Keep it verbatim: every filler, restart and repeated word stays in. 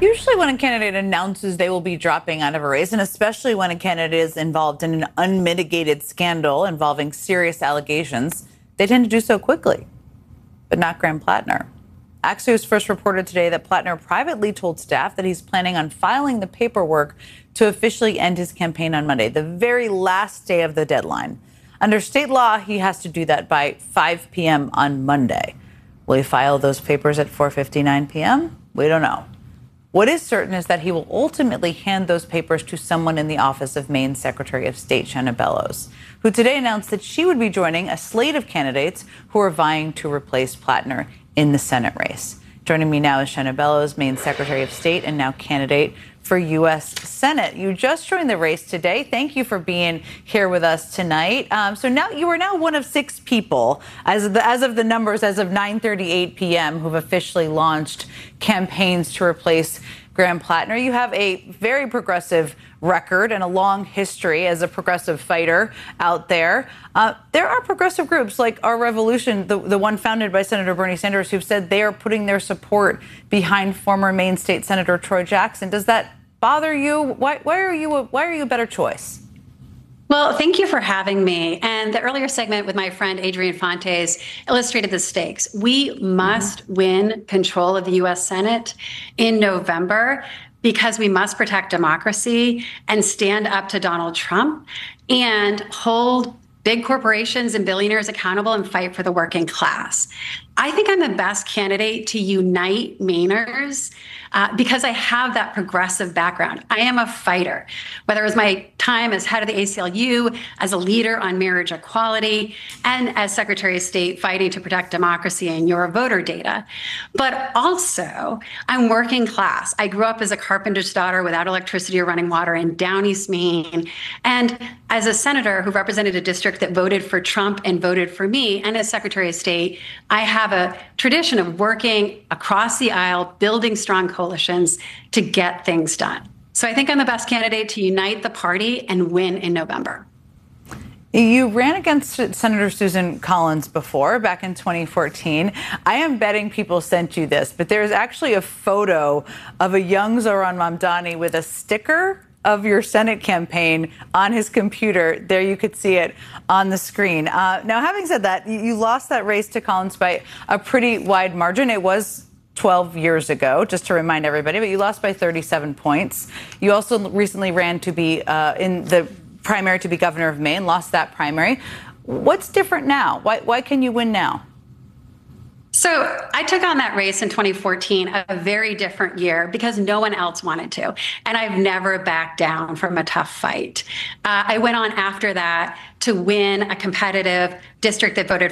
Usually when a candidate announces they will be dropping out of a race, and especially when a candidate is involved in an unmitigated scandal involving serious allegations, they tend to do so quickly. But not Graham Plattner. Axios first reported today that Plattner privately told staff that he's planning on filing the paperwork to officially end his campaign on Monday, the very last day of the deadline. Under state law, he has to do that by five p.m. on Monday. Will he file those papers at four fifty-nine p.m.? We don't know. What is certain is that he will ultimately hand those papers to someone in the office of Maine Secretary of State Shenna Bellows, who today announced that she would be joining a slate of candidates who are vying to replace Plattner in the Senate race. Joining me now is Shenna Bellows, Maine Secretary of State and now candidate for U S Senate. You just joined the race today. Thank you for being here with us tonight. Um, so now you are now one of six people, as of the, as of the numbers, as of nine thirty-eight p.m., who've officially launched campaigns to replace Graham Plattner. You have a very progressive record and a long history as a progressive fighter out there. Uh, there are progressive groups like Our Revolution, the, the one founded by Senator Bernie Sanders, who've said they are putting their support behind former Maine State Senator Troy Jackson. Does that bother you? Why, why are you a, why are you a better choice? Well, thank you for having me. And the earlier segment with my friend Adrian Fontes illustrated the stakes. We must mm-hmm. win control of the U S Senate in November because we must protect democracy and stand up to Donald Trump and hold big corporations and billionaires accountable and fight for the working class. I think I'm the best candidate to unite Mainers uh, because I have that progressive background. I am a fighter, whether it was my time as head of the A C L U, as a leader on marriage equality, and as Secretary of State fighting to protect democracy and your voter data. But also, I'm working class. I grew up as a carpenter's daughter without electricity or running water in Down East Maine. And as a senator who represented a district that voted for Trump and voted for me, and as Secretary of State, I have a tradition of working across the aisle, building strong coalitions to get things done. So I think I'm the best candidate to unite the party and win in November. You ran against Senator Susan Collins before, back in twenty fourteen. I am betting people sent you this, but there's actually a photo of a young Zohran Mamdani with a sticker of your Senate campaign on his computer. There you could see it on the screen. Uh, now, having said that, you lost that race to Collins by a pretty wide margin. It was twelve years ago, just to remind everybody, but you lost by thirty-seven points. You also recently ran to be uh, in the primary to be governor of Maine, lost that primary. What's different now? Why, why can you win now? So I took on that race in twenty fourteen, a very different year, because no one else wanted to. And I've never backed down from a tough fight. Uh, I went on after that to win a competitive district that voted